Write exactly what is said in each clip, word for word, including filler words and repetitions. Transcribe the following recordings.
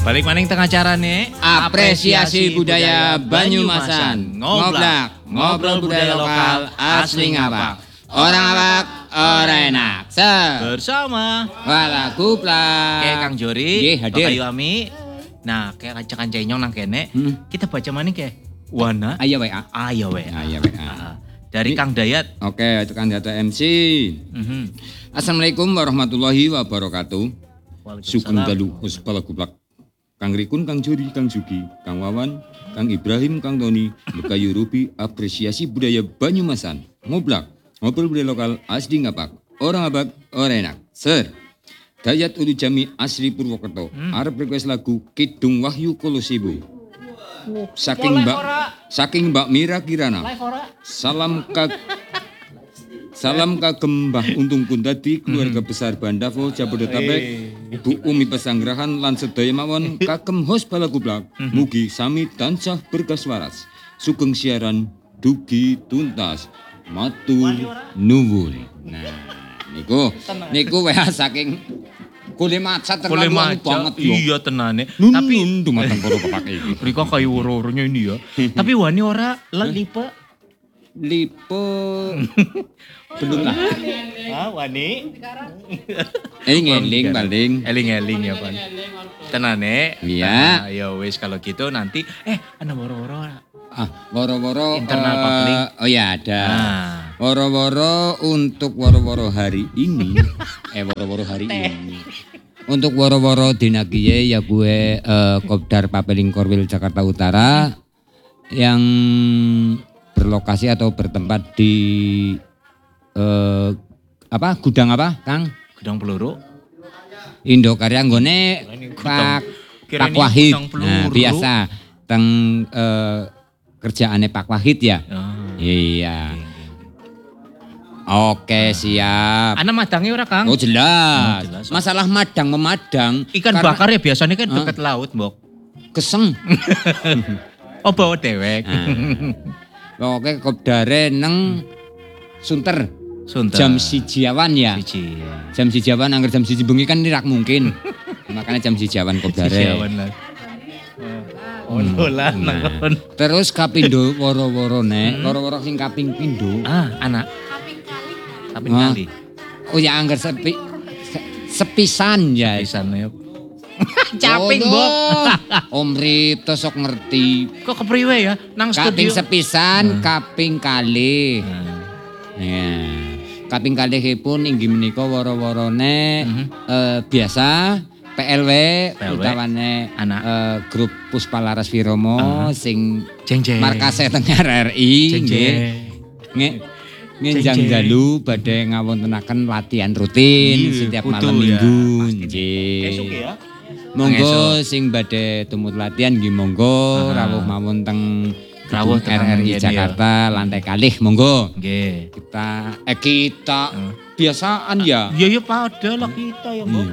Balik maning tengah carane apresiasi budaya Banyumasan. Ngoblak, ngobrol budaya lokal asli ngapak. Orang ngapak, orang enak. Se bersama Wala Kuplak. kayak Kang Jori, Nggih, hadir. Bapak Iwami. Nah, kayak kanca-kanca nyong nang kene, Hmm. kita baca maning kayak Wana Ayo W A. Ayo we. Ayo W A. Ah, dari Kang Dayat. Oke, tekan data M C. Mhm. Assalamualaikum warahmatullahi wabarakatuh. Sugeng Waalaikumsalam. dalu Wala Kuplak. Kang Rikun, Kang Jori, Kang Sugi, Kang Wawan, Kang Ibrahim, Kang Tony, Bekayu Rupi, apresiasi budaya Banyumasan. Ngoblak, ngobrol budaya lokal asli ngapak. Orang ngapak, orang enak. Ser. Dayat Ulu Jami asli Purwokerto. Hmm. Arep request lagu Kidung Wahyu Kolosibo. Saking Mbak Saking Mbak Mira Kirana. Salam ka Salam kagem Mbah Untung Kundadi, keluarga besar Bandavo Jabodetabek, Bu Umi Pesanggrahan lan sedaya mawon kagem host Bala Kuplak. Mugi sami tansah berkas waras. Sugeng siaran dugi tuntas. Matur nuwun. Nah, niku niku wea saking Kule maca Kule terlalu maca, banget lho. iya tenane. Nun, Tapi nun, dumateng para bapak iki. Rika kayu woro-woronya ini ya. Tapi wani ora lipe. Lipo belum lah. Ah, wani. Eling-eling paling. Eling-eling ya, Pan. Tenane. Iya. Nah, ya wis kalau gitu nanti eh ana woro-woro. Ah, woro-woro Internal eh, public. Oh ya ada. Nah. Woro-woro untuk woro-woro hari ini. eh woro-woro hari ini. Untuk woro-woro dina kiye ya gue eh, Kopdar Papeling Korwil Jakarta Utara yang berlokasi atau bertempat di eh, apa gudang apa Kang? Gudang peluru. Indokarya nggone Gudang- Pak kira Pak ini Wahid. gudang peluru. Nah, biasa teng eh, kerjaannya Pak Wahid ya. Ah. Iya. Oke, siap. Ana madangnya ora, Kang? Oh jelas. Oh, jelas. Masalah madang memadang. Ikan karena bakar ya biasanya kan dekat laut, Mbok. Keseng. Oh, bawa dewek. Nah. Oke, kopdare neng Sunter. Sunter. Jam sijiawan ya. Siji. Jam sijiawan anggar jam siji bengi kan rak mungkin. Makanya jam sijiawan kopdare. Sijiawan lah. Oh, dolan Nah. nakon. Terus kapindo woro-woro nek, woro-woro sing kaping pindo. Ah, anak. Kaping Ah. kali. Oh ya anggar sepi se- sepisan ya. Pisan ya. Caping, Oh, Mbok. Om Rito sok ngerti. Kok kepriwe ya? Nang Kaping studio. sepisan, kaping kalih. Nah. Ya. Kaping kalihipun inggih menika woro-worone Mhm. eh, biasa P L W, P L W, utawane anak. eh, grup Puspalaras Wiromo Ah. sing Jeng-jeng. markase teng R R I Jeng-jeng. nggih. Nge- Ngenjang Jeng-jeng. dalu badhe ngawontenaken latihan rutin Iya, setiap kudu malam ya, minggu. pasti. Nggih. Esuk ya. Monggo Esuk. sing badhe tumut latihan nggih monggo Ah. rawuh mawon teng Rawuh Gedung teng R R I ngene Jakarta lantai kalih monggo. Nggih. Kita eh kita Ah. biasaan ya. Ya ya pada lah kita ya, Mbok.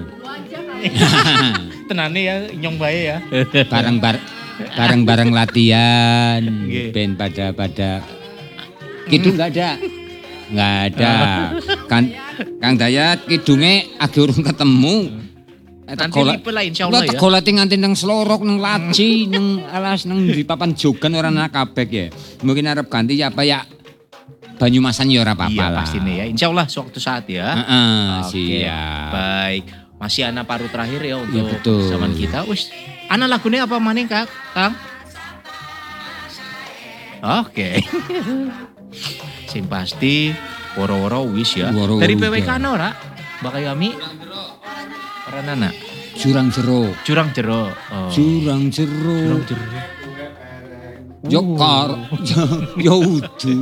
Tenane ya nyong bae ya. bareng bar bareng-bareng latihan Nggih. ben pada-pada gitu nggak ada nggak ada kan Kang Dayat kidunge age urung ketemu. Eh, Nanti teko la- lipe lah insyaallah Lah ya. teko lati nganti nang Slorok nang Laci nang alas nang di papan jogan ora ana kabek ya. Mungkin arep ganti ya apa ya Banyumasan ya ora apa-apa Iya lah. pasti nih ya. Insyaallah suatu saat ya. Heeh, Oke, siap. baik. Masih ana paru terakhir ya untuk Iya, betul. zaman kita. Wis, ana lagunya apa maning, Kak? Kang? Oke. Sing pasti woro-woro wis ya. Woro-woro Dari P W K udah. ana ora? Mbak Kayami? Ora nana. Jurang jero. Curang jero. Oh. Jurang jero. Curang jero. Yo kar. Yo udu.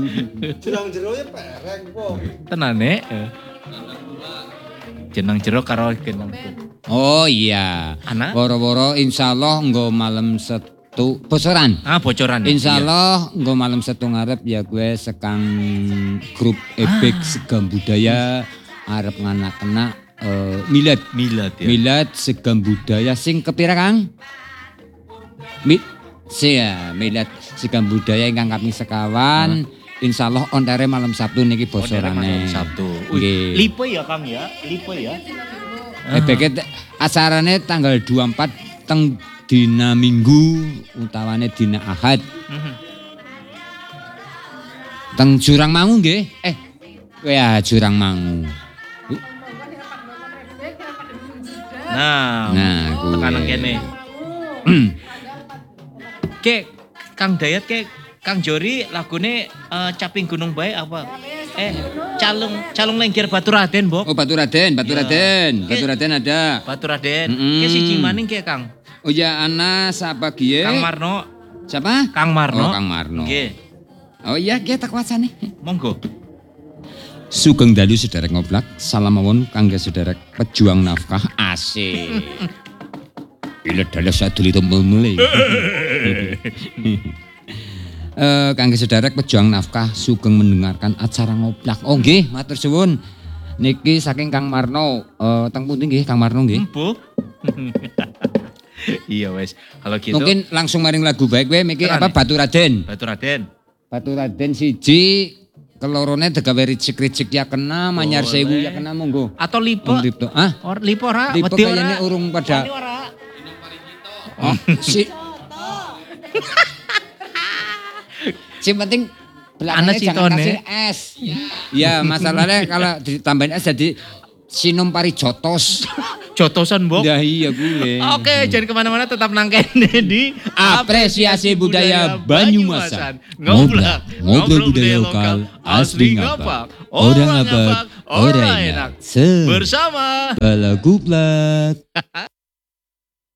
Tenane. eh. Jenang jero karo genang. Oh iya. Anak? Woro-woro insyaallah nggo malam Setu bocoran. Ah, bocoran ya. Insyaallah nggo malam Setu ngarep ya gue sekang grup Ebek Segam Budaya arep nganak-anak eh, milad. Iya. Milad ya. Milad Segam Budaya sing kepira Kang? Mi Sia, milad Segam Budaya ingkang kaping sekawan. Insyaallah ontere malam Sabtu niki bocorane. Sabtu. Nggih. Lipe ya Kang ya, lipe ya. Ebeke acarane tanggal dua puluh empat teng dina Minggu utawane dina Ahad. Mhm. Teng Jurang Mangu nggih. Eh, ya Jurang Mangu. Nah, Nah, kuwi. tekanan kene. Ke Kang Dayat ke Kang Jori lagune eh, Caping Gunung Bae apa? Eh, Calung Calung Lengger Baturaden, Mbok. Oh, Baturaden, Baturaden. Ya. Baturaden ada. Baturaden. Mm-mm. Ke siji maning ke Kang. Oh ya, ana sapa kiye? Kang Marno. Siapa? Kang Marno. Oh, Kang Marno. Nggih. Oh iya, kita kuasane. Monggo. Sugeng dalu sederek ngoblak, salam mawon kangge sederek pejuang nafkah asik. Ila dalah saduli tombol mulai. Eh kangge sederek pejuang nafkah sugeng mendengarkan acara ngoblak. Oh nggih, matur suwun. Niki saking Kang Marno, eh teng pundi nggih Kang Marno nggih? Empuk. Iya wes. Kalau gitu Mungkin langsung maring lagu baik wae miki Tenan apa nih. Baturaden. Baturaden. Baturaden siji kelorone degawe ricik-ricik ya kena, Manyar Boleh. Sewu ya kena monggo. Atau lipo. Om Lipto. Ah, Or lipo ora? Lipo Wedi kayaknya ora? urung pada. Wedi ora? Oh, si Si penting Ana belakangnya jangan citone. kasih es. Ya, masalahnya kalau ditambahin es jadi Sinom Parijotos. Jotosan, Mbok. Ya iya gue. Oke, jangan kemana-mana, tetap nangkene di Apresiasi budaya Banyumasan. Ngoblak, ngobrol budaya lokal, asli ngapak. Orang ngapak, orang enak. Se, Bersama balagublak.